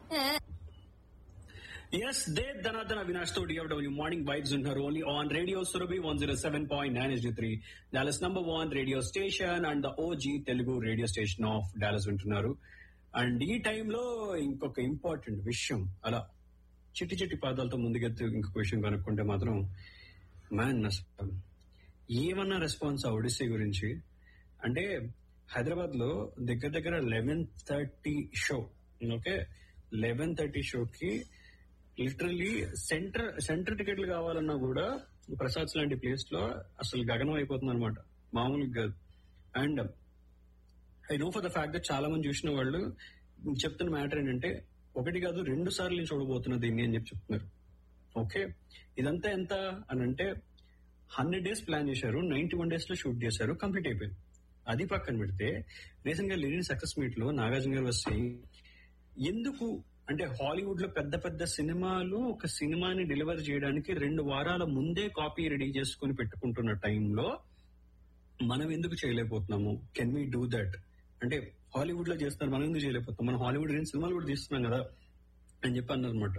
Yes, Dev Dhanadhan Avinash to DFW Morning Vibes in her only on Radio Surabhi 107.9 HD3, Dallas number one radio station and the OG Telugu radio station of Dallas వింటున్నారు. And ఈ టైంలో ఇంకొక important విషయం, అలా చిట్టి చిట్టి పాదాలతో ముందుకెళ్తూ ఇంకొక విషయం కనుక్కుంటే మాత్రం మ్యాన్ అసలు ఏమన్నా రెస్పాన్స్ ఆ ఒడిస్సీ గురించి అంటే హైదరాబాద్ లో దగ్గర దగ్గర 11:30 షో. ఓకే, 11:30 షోకి లిటరల్లీ సెంటర్ టికెట్లు కావాలన్నా కూడా ప్రసాద్స్ లాంటి ప్లేస్ లో అసలు గగనం అయిపోతుంది అనమాట, మామూలుగా కాదు. And I know for the fact that చాలా మంది చూసిన వాళ్ళు చెప్తున్న మ్యాటర్ ఏంటంటే ఒకటి కాదు 2 సార్లు నేను చూడబోతున్నా దీన్ని అని చెప్పి చెప్తున్నారు. ఓకే, ఇదంతా ఎంత అని అంటే 100 days ప్లాన్ చేశారు, 91 days లో షూట్ చేశారు, కంప్లీట్ అయిపోయింది. అది పక్కన పెడితే రీసెంట్ గా లిరిన్ సక్సెస్ మీట్ లో నాగార్జున గారు వచ్చి ఎందుకు అంటే హాలీవుడ్ లో పెద్ద పెద్ద సినిమాలు ఒక సినిమాని డెలివర్ చేయడానికి 2 వారాల ముందే కాపీ రెడీ చేసుకుని పెట్టుకుంటున్న టైంలో మనం ఎందుకు చేయలేకపోతున్నాము, కెన్ వీ డూ దట్ అంటే హాలీవుడ్ లో చేస్తున్నారు మనం ఎందుకు చేయలేకపోతున్నాం, మనం హాలీవుడ్ సినిమాలు కూడా తీస్తున్నాం కదా అని చెప్పి అన్నారు అనమాట.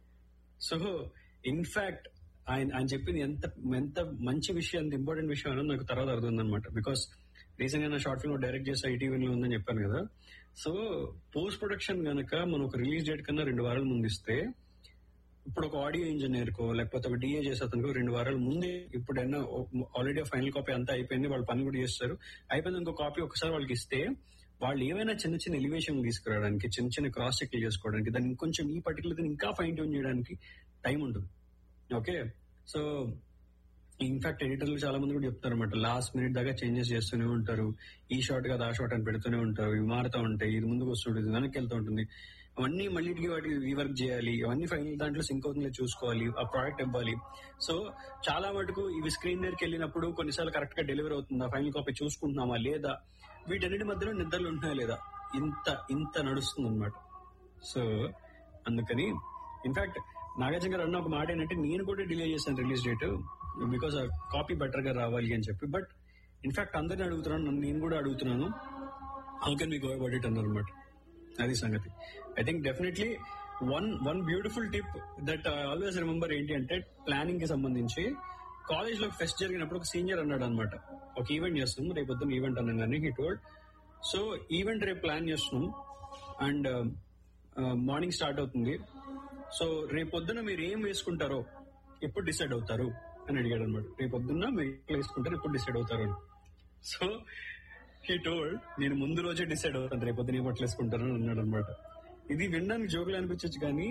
సో ఇన్ఫాక్ట్ ఆయన చెప్పింది ఎంత ఎంత మంచి విషయం, ఎంత ఇంపార్టెంట్ విషయం అనేది నాకు తర్వాత అర్థం అనమాట. బికాస్ రీసెంట్ గా నా షార్ట్ ఫిల్మ్ డైరెక్ట్ చేసి ఐటీవీలో ఉందని చెప్పాను కదా. సో పోస్ట్ ప్రొడక్షన్ గనక మనం ఒక రిలీజ్ డేట్ కన్నా 2 వారాల ముందు ఇస్తే, ఇప్పుడు ఒక ఆడియో ఇంజనీర్ కో లేకపోతే ఒక డిఏ చేసే అతనికి 2 వారాల ముందే ఇప్పుడు ఆల్రెడీ ఫైనల్ కాపీ అంతా అయిపోయింది, వాళ్ళు పని కూడా చేస్తారు, అయిపోయింది ఇంకో కాపీ ఒకసారి వాళ్ళకి ఇస్తే వాళ్ళు ఏమైనా చిన్న చిన్న ఎలివేషన్ తీసుకురావడానికి, చిన్న చిన్న క్రాస్ చెక్ చేసుకోవడానికి, దాన్ని ఇంకొంచెం ఈ పర్టికులర్ ఇంకా ఫైన్ ట్యూన్ చేయడానికి టైం ఉంటుంది. ఓకే, సో ఇన్ఫాక్ట్ ఎడిటర్లు చాలా మంది కూడా చెప్తారు అనమాట, లాస్ట్ మినిట్ దాకా చేంజెస్ చేస్తూనే ఉంటారు, ఈ షాట్ కాదు ఆ షాట్ అని పెడుతూనే ఉంటారు, ఇవి మారుతూ ఉంటాయి, ఇది ముందుకు వస్తుంటుంది, ఇది వెనక్కి వెళ్తూ ఉంటుంది, అవన్నీ మళ్ళీ వాటికి రీవర్క్ చేయాలి, అవన్నీ ఫైనల్ దాంట్లో సింక్ అవుతుంది చూసుకోవాలి, ఆ ప్రోడక్ట్ ఇవ్వాలి. సో చాలా మటుకు ఇవి స్క్రీన్ దగ్గరికి వెళ్ళినప్పుడు కొన్నిసార్లు కరెక్ట్ గా డెలివరీ అవుతుందా, ఫైనల్ కాపీ చూసుకుంటున్నామా లేదా, వీటన్నిటి మధ్యలో నిద్రలు ఉంటున్నాయా లేదా, ఇంత నడుస్తుంది అనమాట. సో అందుకని ఇన్ఫాక్ట్ నాగార్జున గారు అన్న ఒక మాట ఏంటంటే, నేను కూడా డిలే చేశాను రిలీజ్ డేట్ బికాస్ ఆ కాపీ బెటర్ గా రావాలి అని చెప్పి. బట్ ఇన్ఫాక్ట్ అందరిని అడుగుతున్నాను, నేను కూడా అడుగుతున్నాను, how can we go about it అన్నారు అనమాట. అది సంగతి. I think definitely one beautiful tip that I always remember ఏంటి అంటే, ప్లానింగ్ కి సంబంధించి కాలేజ్ లో ఫెస్ట్ జరిగినప్పుడు ఒక సీనియర్ అన్నాడు అనమాట, ఒక ఈవెంట్ చేస్తున్నాం రేపు పొద్దున్న ఈవెంట్ అన్నాను కానీ హీ టోల్డ్, సో ఈవెంట్ రేపు ప్లాన్ చేస్తున్నాం అండ్ మార్నింగ్ స్టార్ట్ అవుతుంది, సో రేపు పొద్దున్న మీరు ఏం వేసుకుంటారో ఎప్పుడు డిసైడ్ అవుతారు అని అడిగాడు అనమాట. రేపు పొద్దున్న మీరు ఎట్లా వేసుకుంటారు ఎప్పుడు డిసైడ్ అవుతారు అని. సో హీ టోల్డ్, నేను ముందు రోజే డిసైడ్ అవుతాను రేపు పొద్దున ఏం వేసుకుంటారు అని అన్నాడు అనమాట. ఇది వినడానికి జోకులు అనిపించచ్చు కానీ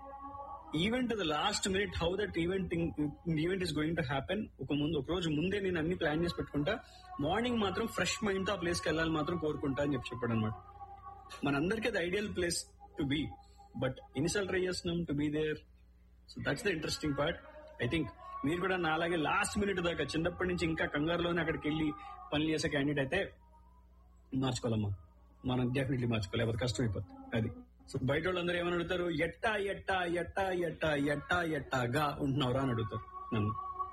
event the last minute how that event is going to happen, ఒక రోజు ముందే నేను అన్ని ప్లాన్ చేసి పెట్టుకుంటా, మార్నింగ్ మాత్రం ఫ్రెష్ మైండ్ తో ఆ ప్లేస్ కి వెళ్ళాలని మాత్రం కోరుకుంటా అని చెప్పాడు అనమాట. మనందరికీ అది ideal place to be, but initial try చేస్తున్నాం to be there. So that's the interesting part. I think మీరు కూడా నా అలాగే లాస్ట్ మినిట్ దాకా చిన్నప్పటి నుంచి ఇంకా కంగారులోనే అక్కడికి వెళ్ళి పనులు చేసే క్యాండిడేట్ అయితే మార్చుకోవాలమ్మా, మనం డెఫినెట్లీ మార్చుకోవాలి, ఎవరు కష్టం అయిపోతుంది అది. సో బయట వాళ్ళందరూ ఏమని అడుగుతారు, ఎట్టా ఎట్టా ఎట్టా ఎట్టా ఎట్టా ఎట్టాగా ఉంటున్నావురా అని అడుగుతారు నన్ను.